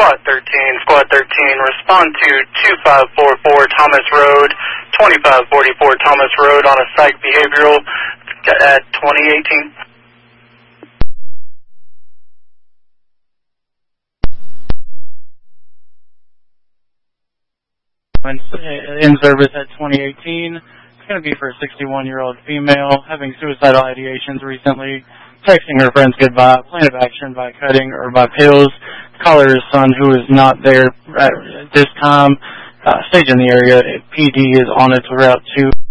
Squad 13. Squad 13, respond to 2544 Thomas Road, 2544 Thomas Road on a psych behavioral at 2018. In service at 2018. It's going to be for a 61-year-old female having suicidal ideations recently, texting her friends goodbye, plan of action by cutting or by pills. Caller's son, who is not there at this time, staged in the area. PD is on its route to